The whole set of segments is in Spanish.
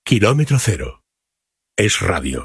Kilómetro Cero. Es radio.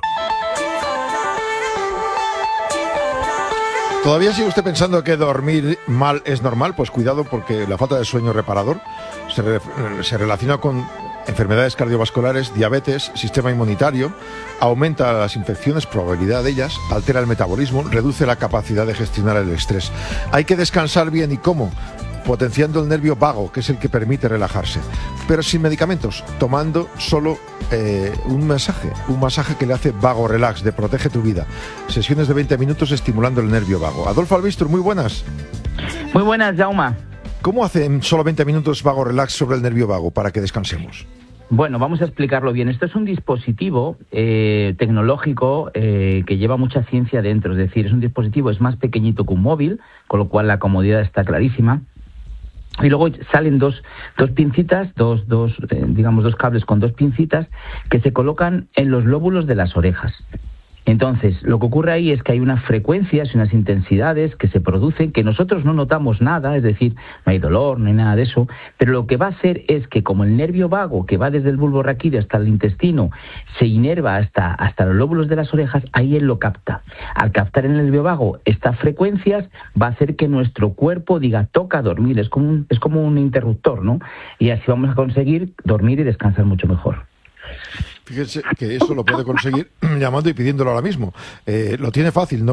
¿Todavía sigue usted pensando que dormir mal es normal? Pues cuidado, porque la falta de sueño reparador se relaciona con enfermedades cardiovasculares, diabetes, sistema inmunitario, aumenta las infecciones, probabilidad de ellas, altera el metabolismo, reduce la capacidad de gestionar el estrés. Hay que descansar bien, ¿y cómo? Potenciando el nervio vago, que es el que permite relajarse, pero sin medicamentos, tomando solo un masaje que le hace Vago Relax, de Protege tu Vida. Sesiones de 20 minutos estimulando el nervio vago. Adolfo Albistur, muy buenas. Muy buenas, Jaume. ¿Cómo hace en solo 20 minutos Vago Relax sobre el nervio vago para que descansemos? Bueno, vamos a explicarlo bien. Esto es un dispositivo tecnológico que lleva mucha ciencia dentro. Es decir, es un dispositivo, es más pequeñito que un móvil, con lo cual la comodidad está clarísima. Y luego salen dos pincitas, dos cables con dos pincitas que se colocan en los lóbulos de las orejas. Entonces, lo que ocurre ahí es que hay unas frecuencias y unas intensidades que se producen que nosotros no notamos nada, es decir, no hay dolor, no hay nada de eso, pero lo que va a hacer es que como el nervio vago que va desde el bulbo raquídeo hasta el intestino se inerva hasta los lóbulos de las orejas, ahí él lo capta. Al captar el nervio vago estas frecuencias va a hacer que nuestro cuerpo diga toca dormir, es como un interruptor, ¿no? Y así vamos a conseguir dormir y descansar mucho mejor. Fíjense que eso lo puede conseguir llamando y pidiéndolo ahora mismo. Lo tiene fácil,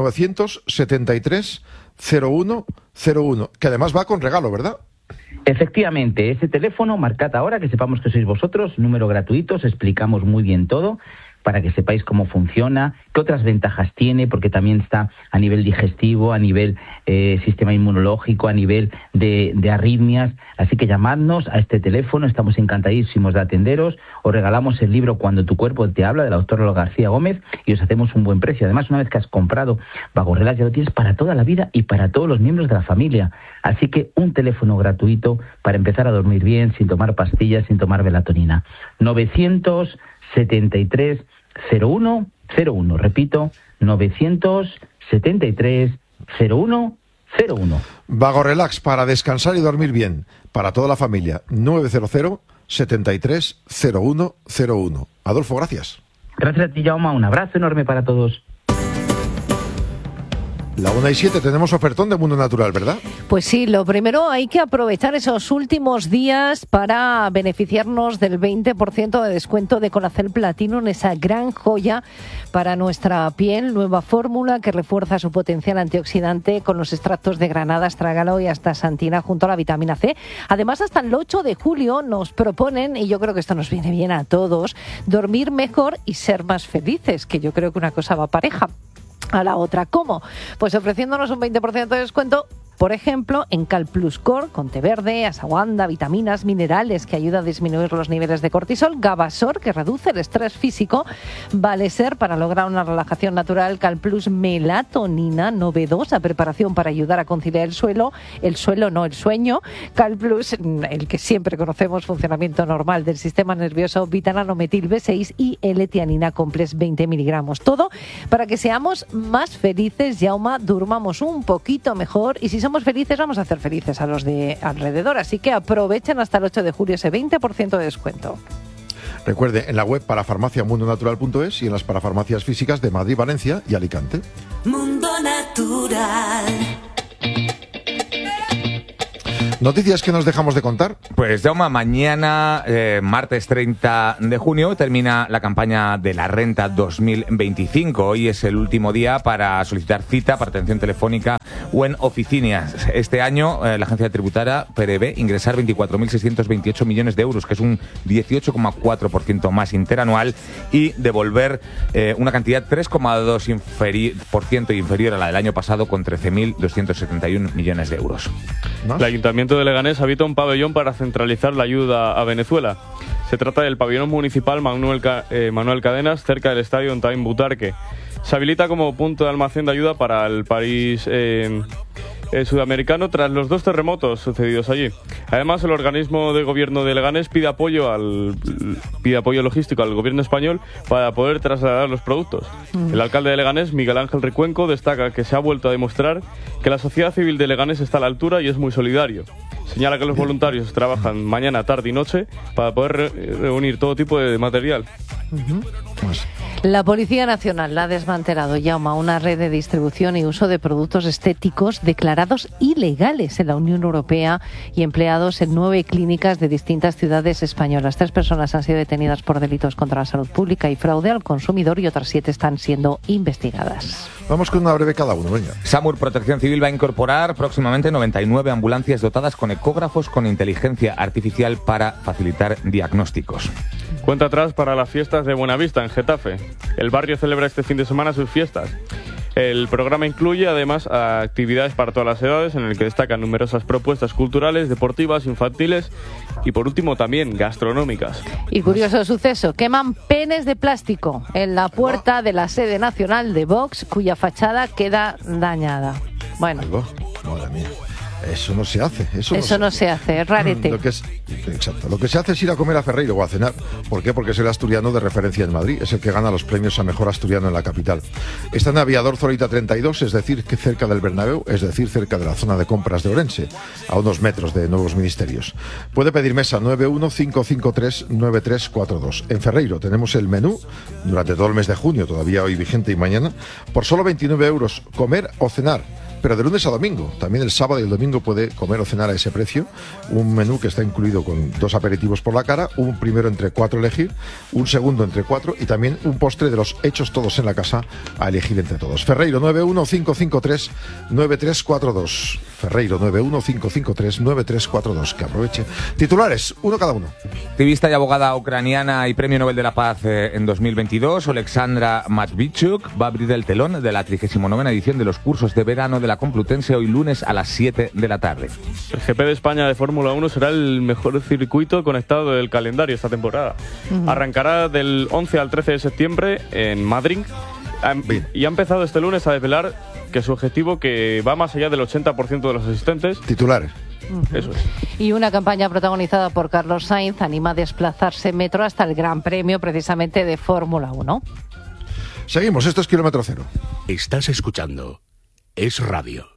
973-0101, que además va con regalo, ¿verdad? Efectivamente, ese teléfono, marcad ahora, que sepamos que sois vosotros, número gratuito, os explicamos muy bien todo, para que sepáis cómo funciona, qué otras ventajas tiene, porque también está a nivel digestivo, a nivel sistema inmunológico, a nivel de arritmias. Así que llamadnos a este teléfono, estamos encantadísimos de atenderos. Os regalamos el libro Cuando tu cuerpo te habla, del autor Lolo García Gómez, y os hacemos un buen precio. Además, una vez que has comprado Vago Relax, ya lo tienes para toda la vida y para todos los miembros de la familia. Así que un teléfono gratuito para empezar a dormir bien, sin tomar pastillas, sin tomar melatonina. 973-0101. Repito, 973-0101. Vago Relax, para descansar y dormir bien, para toda la familia. 900-73-0101. Adolfo, gracias. Gracias a ti, Jaume. Un abrazo enorme para todos. La 1:07, tenemos ofertón de Mundo Natural, ¿verdad? Pues sí, lo primero, hay que aprovechar esos últimos días para beneficiarnos del 20% de descuento de Colacel Platinum, esa gran joya para nuestra piel, nueva fórmula que refuerza su potencial antioxidante con los extractos de granada, astrágalo y hasta santina junto a la vitamina C. Además, hasta el 8 de julio nos proponen, y yo creo que esto nos viene bien a todos, dormir mejor y ser más felices, que yo creo que una cosa va pareja a la otra. ¿Cómo? Pues ofreciéndonos un 20% de descuento, por ejemplo, en Cal Plus Core, con té verde, ashwagandha, vitaminas, minerales, que ayuda a disminuir los niveles de cortisol, Gabasor, que reduce el estrés físico, Valeser, para lograr una relajación natural, Cal Plus Melatonina, novedosa preparación para ayudar a conciliar el sueño, Cal Plus, el que siempre conocemos, funcionamiento normal del sistema nervioso, Vitananometil B6 y L-tianina complex 20 miligramos. Todo para que seamos más felices, Jaume, durmamos un poquito mejor, y si somos felices, vamos a hacer felices a los de alrededor. Así que aprovechen hasta el 8 de julio ese 20% de descuento. Recuerde, en la web parafarmaciamundonatural.es y en las parafarmacias físicas de Madrid, Valencia y Alicante. Mundo Natural. ¿Noticias que nos dejamos de contar? Pues, Jaume, mañana, martes 30 de junio, termina la campaña de la renta 2025. Hoy es el último día para solicitar cita para atención telefónica o en oficinas. Este año, la agencia tributaria prevé ingresar 24.628 millones de euros, que es un 18,4% más interanual, y devolver una cantidad 3,2% inferior a la del año pasado, con 13.271 millones de euros. ¿Más? El Ayuntamiento de Leganés habita un pabellón para centralizar la ayuda a Venezuela. Se trata del pabellón municipal Manuel Cadenas, cerca del estadio Time Butarque. Se habilita como punto de almacén de ayuda para el país sudamericano tras los 2 terremotos sucedidos allí. Además, el organismo de gobierno de Leganés pide apoyo logístico al gobierno español para poder trasladar los productos. El alcalde de Leganés, Miguel Ángel Recuenco, destaca que se ha vuelto a demostrar que la sociedad civil de Leganés está a la altura y es muy solidario. Señala que los voluntarios trabajan mañana, tarde y noche para poder reunir todo tipo de material. La Policía Nacional ha desmantelado, Jaume, una red de distribución y uso de productos estéticos declarados ilegales en la Unión Europea y empleados en 9 clínicas de distintas ciudades españolas. 3 personas han sido detenidas por delitos contra la salud pública y fraude al consumidor y otras 7 están siendo investigadas. Vamos con una breve cada uno, venga. SAMUR Protección Civil va a incorporar próximamente 99 ambulancias dotadas con ecógrafos con inteligencia artificial para facilitar diagnósticos. Cuenta atrás para las fiestas de Buenavista, en Getafe. El barrio celebra este fin de semana sus fiestas. El programa incluye además actividades para todas las edades, en el que destacan numerosas propuestas culturales, deportivas, infantiles y por último también gastronómicas. Y curioso suceso, queman penes de plástico en la puerta de la sede nacional de Vox, cuya fachada queda dañada. Bueno. Madre mía. Eso no se hace. Eso no se hace, es rarete. Exacto. Lo que se hace es ir a comer a Ferreiro o a cenar. ¿Por qué? Porque es el asturiano de referencia en Madrid. Es el que gana los premios a mejor asturiano en la capital. Está en Aviador Zorita 32, es decir, que cerca del Bernabéu, es decir, cerca de la zona de compras de Orense, a unos metros de Nuevos Ministerios. Puede pedir mesa 915539342. En Ferreiro tenemos el menú durante todo el mes de junio, todavía hoy vigente y mañana, por solo 29 euros, comer o cenar. Pero de lunes a domingo. También el sábado y el domingo puede comer o cenar a ese precio. Un menú que está incluido con 2 aperitivos por la cara, un primero entre 4 a elegir, un segundo entre 4 y también un postre de los hechos todos en la casa a elegir entre todos. Ferreiro 915539342. Ferreiro 915539342. Que aproveche. Titulares, uno cada uno. Activista y abogada ucraniana y Premio Nobel de la Paz en 2022, Oleksandra Matvichuk, va a abrir el telón de la 39ª edición de los cursos de verano de la Complutense hoy lunes a las 7 de la tarde. El GP de España de Fórmula 1 será el mejor circuito conectado del calendario esta temporada. Arrancará del 11 al 13 de septiembre en Madrid y ha empezado este lunes a desvelar que su objetivo que va más allá del 80% de los asistentes. Titulares. Eso es. Y una campaña protagonizada por Carlos Sainz anima a desplazarse en metro hasta el Gran Premio precisamente de Fórmula 1. Seguimos, esto es Kilómetro Cero. Estás escuchando Es Radio.